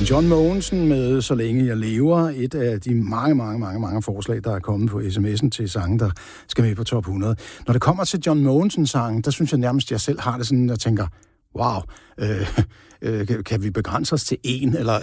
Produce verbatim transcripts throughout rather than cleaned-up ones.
John Mogensen med Så længe jeg lever. Et af de mange, mange, mange, mange forslag, der er kommet på sms'en til sange, der skal med på top hundrede. Når det kommer til John Mogensen-sangen, der synes jeg nærmest, at jeg selv har det sådan, jeg tænker, wow, øh, øh, kan vi begrænse os til én? Eller,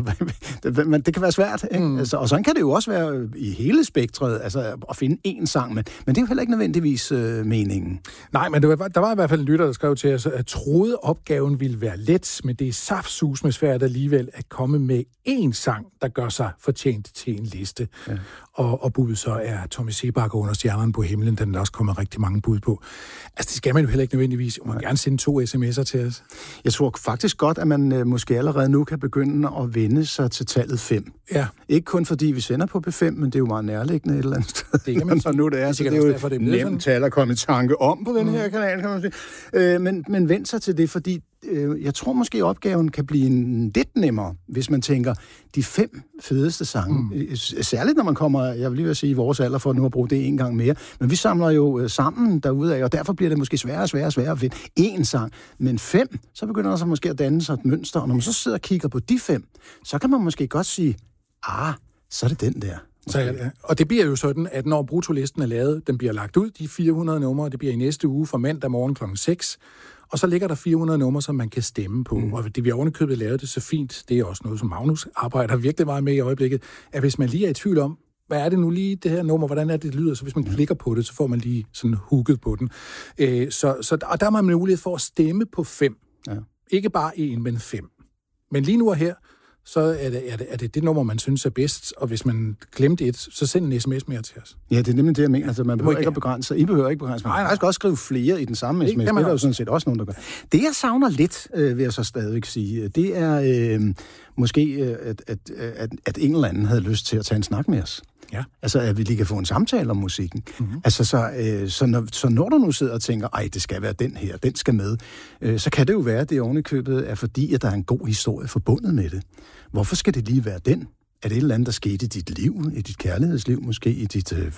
eller, men det kan være svært. Ikke? Mm. Altså, og sådan kan det jo også være i hele spektret, altså at finde én sang, men, men det er jo heller ikke nødvendigvis øh, meningen. Nej, men det var, der var i hvert fald en lytter, der skrev til os, at troede opgaven ville være let, men det er saftsus med svært alligevel at komme med én sang, der gør sig fortjent til en liste. Ja. Og, og budet så er Tommy Seebach under Stjernerne på himlen, den der også kommer rigtig mange bud på. Altså, det skal man jo heller ikke nødvendigvis. Man må gerne sende to sms'er til os. Jeg tror faktisk godt, at man øh, måske allerede nu kan begynde at vende sig til tallet fem. Ja. Ikke kun fordi vi sender på B fem, men det er jo meget nærliggende et eller andet sted. Det kan man sige. nu det er, så det er jo derfor, det er nemt tal at komme i tanke om på den her mm. kanal, kan man sige. Øh, men, men vend sig til det, fordi øh, jeg tror måske, opgaven kan blive en lidt nemmere, hvis man tænker, de fem fedeste sange. Mm. Særligt når man kommer, jeg vil lige vil sige, i vores alder, for nu at bruge det en gang mere. Men vi samler jo sammen derudaf, og derfor bliver det måske sværere og sværere og sværere at finde én sang. Men fem, så begynder der så måske at danne sig et mønster, og når man så sidder og kigger på de fem, så kan man måske godt sige, ah, så er det den der. Så, ja. Og det bliver jo sådan, at når brutolisten er lavet, den bliver lagt ud, de fire hundrede numre, det bliver i næste uge fra mandag morgen klokken seks, og så ligger der fire hundrede numre, som man kan stemme på. Mm. Og det vi ovenikøbet lavet det så fint, det er også noget, som Magnus arbejder virkelig meget med i øjeblikket, at hvis man lige er i tvivl om, hvad er det nu lige, det her nummer, hvordan er det, det lyder, så hvis man klikker på det, så får man lige sådan hooket på den. Øh, så, så, og der har man mulighed for at stemme på fem. Ja. Ikke bare en, men fem. Men lige nu og her, så er det, er, det, er det det nummer, man synes er bedst, og hvis man glemte et, så send en sms mere til os. Ja, det er nemlig det, jeg mener. Altså, man behøver ikke at begrænse. I behøver ikke begrænse. Man kan faktisk også skrive flere i den samme sms. Det er der jo sådan set også nogen, der gør. Det, jeg savner lidt, øh, vil jeg så stadigvæk sige, det er øh, måske, øh, at, at, at, at en eller anden havde lyst til at tage en snak med os. Ja. Altså, at vi lige kan få en samtale om musikken. Mm-hmm. Altså, så, øh, så, når, så når du nu sidder og tænker, ej, det skal være den her, den skal med, øh, så kan det jo være, at det ovenikøbet er fordi, at der er en god historie forbundet med det. Hvorfor skal det lige være den? Er det et eller andet, der skete i dit liv, i dit kærlighedsliv, måske i dit, øh,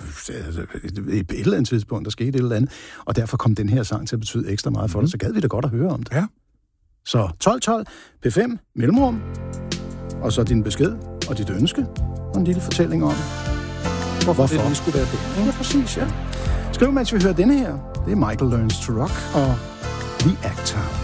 et eller andet tidspunkt, der skete et eller andet, og derfor kom den her sang til at betyde ekstra meget for dig, så gad vi da godt at høre om det. Ja. Så tolv tolv, P fem, mellemrum, og så din besked og dit ønske, og en lille fortælling om, hvorfor, hvorfor? det lige skulle være det. Ja, præcis, ja. Skriv, mens vi hører denne her. Det er Michael Learns to Rock og The Act Town.